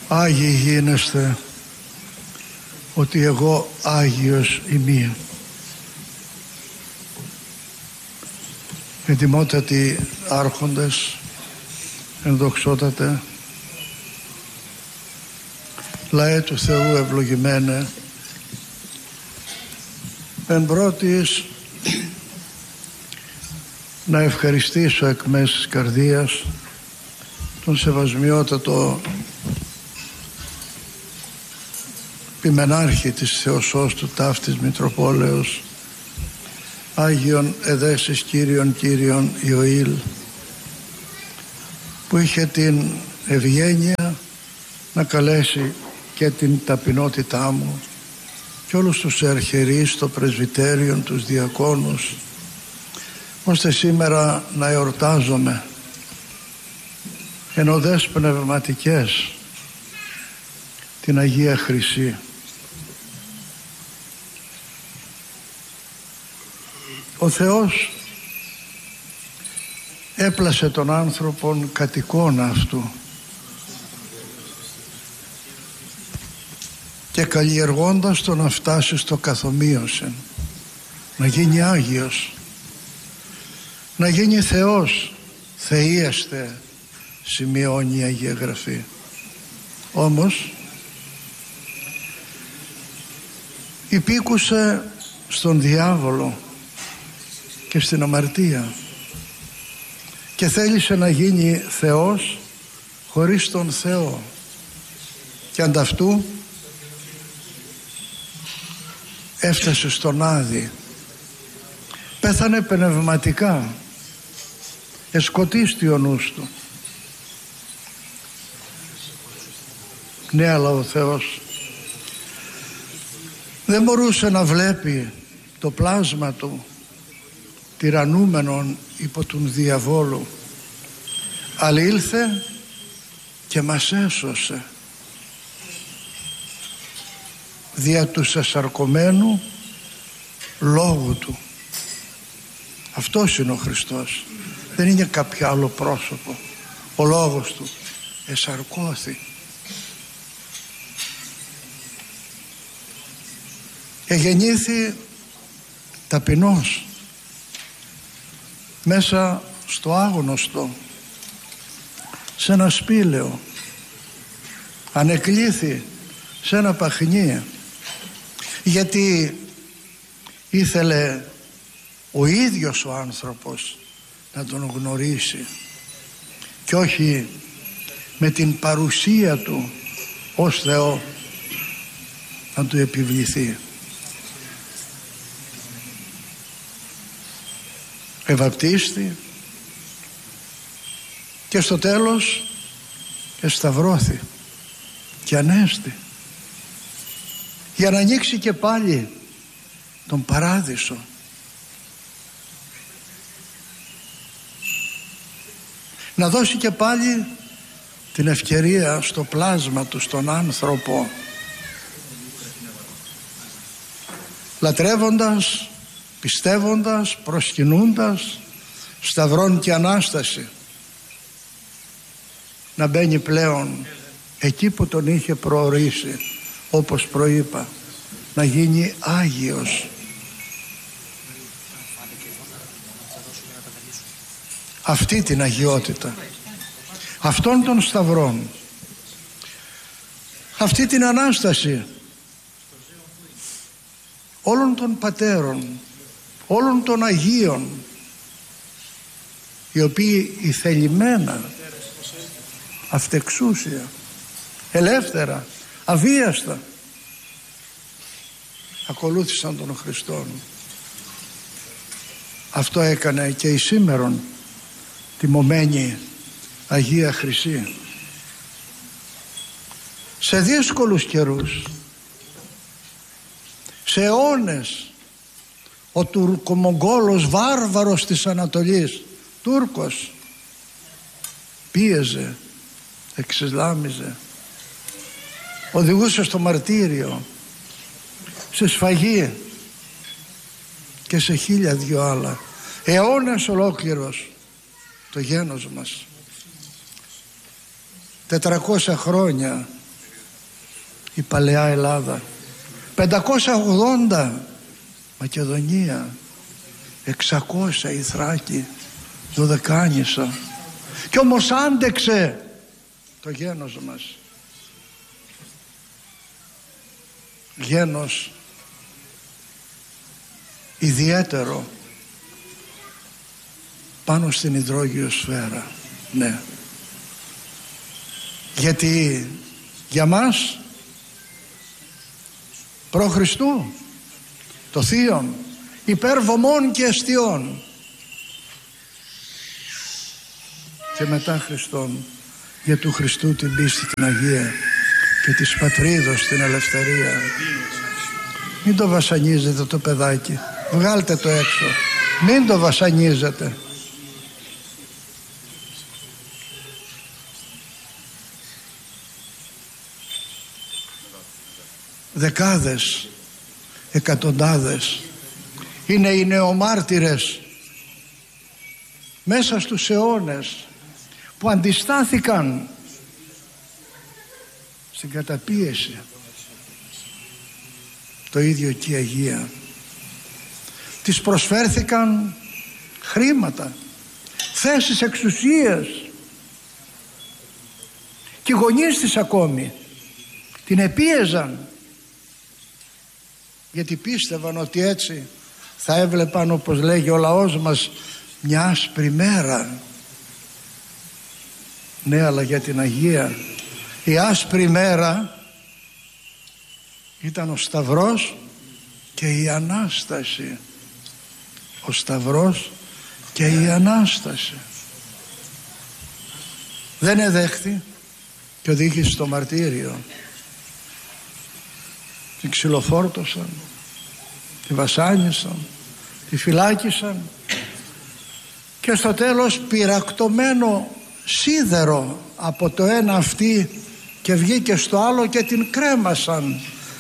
Άγιοι γίνεστε, ότι εγώ Άγιος ημί. Ετοιμότατοι άρχοντες, ενδοξότατε, λαέ του Θεού ευλογημένε, εν πρώτης να ευχαριστήσω εκ μέσης της καρδίας τον σεβασμιότατο Πιμενάρχη της Θεοσώστου Ταύτης Μητροπόλεως, Άγιον Εδέσης Κύριον Ιωήλ, που είχε την ευγένεια να καλέσει και την ταπεινότητά μου και όλους τους αρχιερείς, το πρεσβυτέριον, τους διακόνους, ώστε σήμερα να εορτάζομαι εν οδές πνευματικές την Αγία Χρυσή. Ο Θεός έπλασε τον άνθρωπον κατ' εικόνα αυτού και καλλιεργώντας τον να φτάσει στο καθομοίωσεν, να γίνει Άγιος, να γίνει Θεός. Θείεστε, σημειώνει η Αγία Γραφή. Όμως υπήκουσε στον διάβολο και στην αμαρτία και θέλησε να γίνει Θεός χωρίς τον Θεό, και ανταυτού έφτασε στον Άδη, πέθανε πνευματικά, εσκοτίστη ο νους του. Ναι, αλλά ο Θεός δεν μπορούσε να βλέπει το πλάσμα του τυραννούμενον υπό τον διαβόλου, αλλά ήλθε και μας έσωσε δια του σεσαρκωμένου λόγου του. Αυτός είναι ο Χριστός, δεν είναι κάποιο άλλο πρόσωπο. Ο λόγος του εσαρκώθη, εγεννήθη ταπεινός μέσα στο άγνωστο, σε ένα σπήλαιο, ανεκλήθη σε ένα παχνί, γιατί ήθελε ο ίδιος ο άνθρωπος να τον γνωρίσει και όχι με την παρουσία του ως Θεό να του επιβληθεί. Ευαπτίστη και στο τέλος εσταυρώθη και ανέστη για να ανοίξει και πάλι τον παράδεισο. Να δώσει και πάλι την ευκαιρία στο πλάσμα του, στον άνθρωπο, λατρεύοντας, πιστεύοντας, προσκυνούντας σταυρών και Ανάσταση, να μπαίνει πλέον εκεί που τον είχε προορίσει, όπως προείπα, να γίνει Άγιος. Αυτή την αγιότητα, αυτών των σταυρών, αυτή την Ανάσταση όλων των πατέρων, όλων των Αγίων, οι οποίοι ηθελημένα, αυτεξούσια, ελεύθερα, αβίαστα ακολούθησαν τον Χριστόν. Αυτό έκανε και η σήμερον τιμωμένη Αγία Χρυσή. Σε δύσκολους καιρούς, σε αιώνες, ο τουρκομογγόλος βάρβαρος της Ανατολής, Τούρκος, πίεζε, εξισλάμιζε, οδηγούσε στο μαρτύριο, σε σφαγή και σε 1002 άλλα. Αιώνας ολόκληρος το γένος μας. 400 χρόνια η παλαιά Ελλάδα, 580 Μακεδονία, 600 η Θράκη, Δωδεκάνησα, κι όμως άντεξε το γένος μας. Γένος ιδιαίτερο πάνω στην υδρόγειο σφαίρα. Ναι, γιατί για μας προ Χριστού το Θείον υπερβομών και αιστιών, και μετά Χριστόν για του Χριστού την πίστη την Αγία και της Πατρίδος την ελευθερία. Μην το βασανίζετε το παιδάκι, βγάλτε το έξω, μην το βασανίζετε. Δεκάδες, εκατοντάδες είναι οι νεομάρτυρες μέσα στους αιώνες που αντιστάθηκαν στην καταπίεση. Το ίδιο και η Αγία. Της προσφέρθηκαν χρήματα, θέσεις εξουσίας, και οι γονείς της ακόμη την επίεζαν, γιατί πίστευαν ότι έτσι θα έβλεπαν, όπως λέγει ο λαός μας, μια άσπρη μέρα. Ναι, αλλά για την Αγία η άσπρη μέρα ήταν ο Σταυρός και η Ανάσταση. Ο Σταυρός και η Ανάσταση. Δεν εδέχθη και οδήγησε στο μαρτύριο. Την ξυλοφόρτωσαν, τη βασάνισαν, τη φυλάκισαν και στο τέλος πυρακτωμένο σίδερο από το ένα αυτή και βγήκε στο άλλο και την κρέμασαν.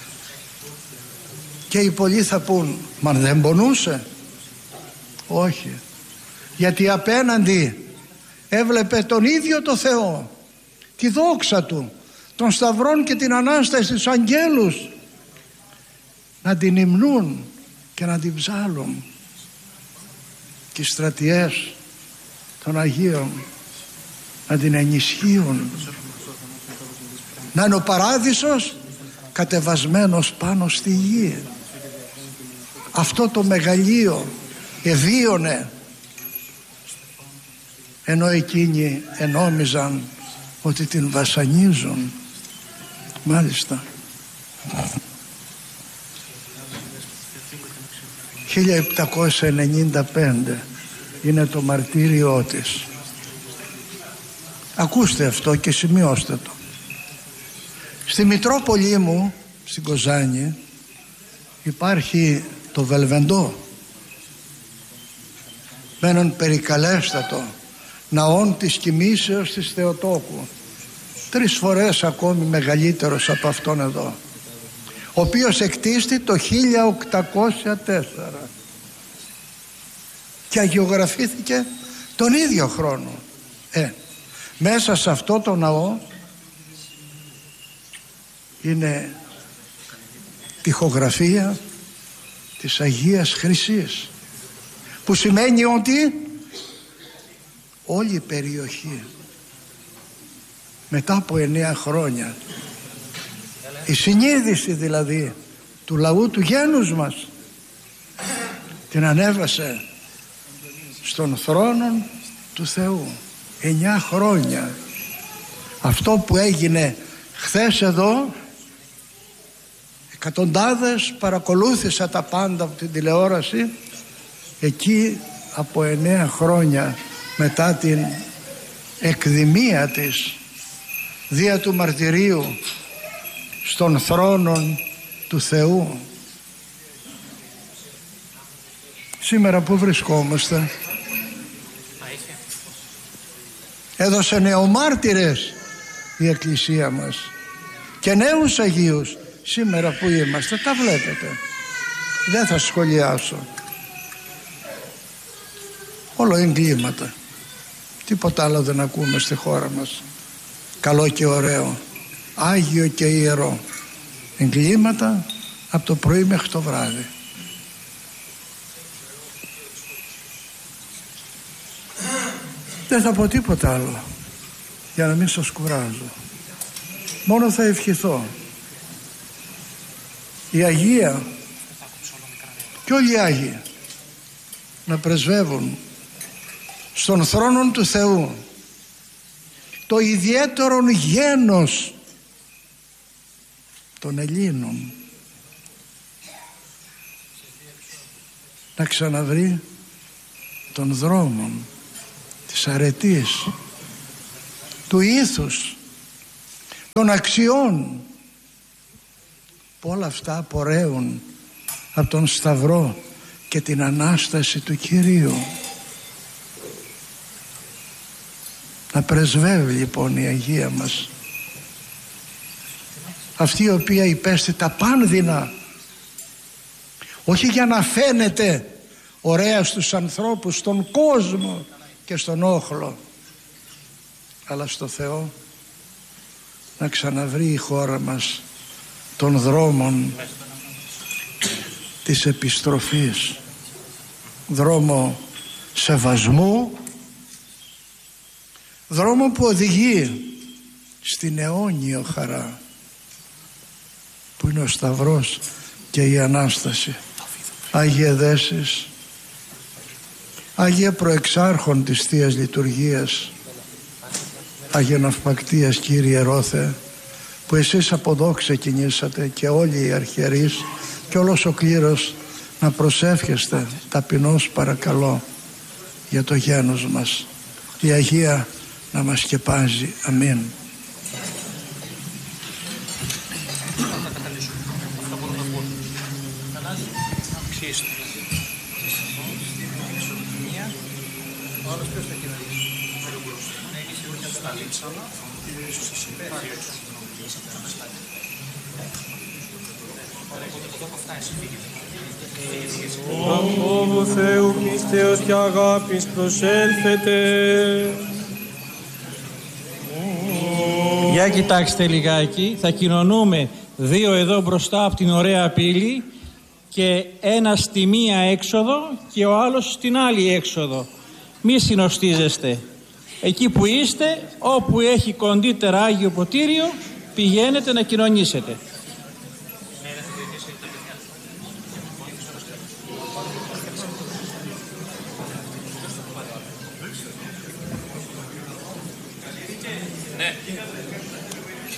Και οι πολλοί θα πούν, μα δεν πονούσε? Όχι, γιατί απέναντι έβλεπε τον ίδιο το Θεό, τη δόξα Του, των Σταυρών και την Ανάσταση, τους αγγέλους να την υμνούν και να την ψάλουν, και οι στρατιές των Αγίων να την ενισχύουν, να είναι ο παράδεισος κατεβασμένος πάνω στη γη. Αυτό το μεγαλείο ευίωνε, ενώ εκείνοι ενόμιζαν ότι την βασανίζουν. Μάλιστα 1795 είναι το μαρτύριό της. Ακούστε αυτό και σημειώστε το. Στη Μητρόπολη μου, στην Κοζάνη, υπάρχει το Βελβεντό, με έναν περικαλέστατο ναόν της Κοιμήσεως της Θεοτόκου, 3 φορές ακόμη μεγαλύτερος από αυτόν εδώ, ο οποίος εκτίστη το 1804 και αγιογραφήθηκε τον ίδιο χρόνο. Μέσα σε αυτό το ναό είναι τοιχογραφία της Αγίας Χρυσής, που σημαίνει ότι όλη η περιοχή μετά από 9 χρόνια, η συνείδηση δηλαδή του λαού του γένους μας, την ανέβασε στον θρόνο του Θεού. 9 χρόνια. Αυτό που έγινε χθες εδώ, εκατοντάδες παρακολούθησα τα πάντα από την τηλεόραση, εκεί από 9 χρόνια μετά την εκδημία της δια του μαρτυρίου στον θρόνο του Θεού. Σήμερα που βρισκόμαστε? Έδωσε νεομάρτυρες η Εκκλησία μας και νέους Αγίους. Σήμερα που είμαστε, τα βλέπετε, δεν θα σχολιάσω. Όλο εγκλήματα, τίποτα άλλο δεν ακούμε στη χώρα μας. Καλό και ωραίο, Άγιο και ιερό. εγκλήματα από το πρωί μέχρι το βράδυ. Δεν θα πω τίποτα άλλο για να μην σας κουράζω. Μόνο θα ευχηθώ η Αγία και όλοι οι Άγιοι να πρεσβεύουν στον θρόνο του Θεού το ιδιαίτερο γένος των Ελλήνων να ξαναβρει των δρόμων της αρετής, του ήθους, των αξιών, που όλα αυτά απορρέουν από τον Σταυρό και την Ανάσταση του Κυρίου. Να πρεσβεύει λοιπόν η Αγία μας, αυτή η οποία υπέστη τα πάνδυνα, όχι για να φαίνεται ωραία στους ανθρώπους, στον κόσμο και στον όχλο, αλλά στο Θεό, να ξαναβρει η χώρα μας των δρόμων της επιστροφής, δρόμο σεβασμού, δρόμο που οδηγεί στην αιώνιο χαρά που είναι ο Σταυρός και η Ανάσταση. Άγιε Δέσης, Άγιε Προεξάρχον της Θείας Λειτουργίας, Άγιε Ναυπακτίας Κύριε Ρώθε, που εσείς από εδώ ξεκινήσατε και όλοι οι αρχιερείς και όλος ο κλήρος, να προσεύχεστε ταπεινώς παρακαλώ για το γένος μας, η Αγία να μας σκεπάζει. Αμήν. Από Θεού πίστεως και αγάπης προσέλθετε. Για κοιτάξτε λιγάκι, θα κοινωνούμε δύο εδώ μπροστά από την ωραία πύλη και ένα στη μία έξοδο και ο άλλος στην άλλη έξοδο. Μη συνοστίζεστε. Εκεί που είστε, όπου έχει κοντύτερα Άγιο Ποτήριο, πηγαίνετε να κοινωνήσετε.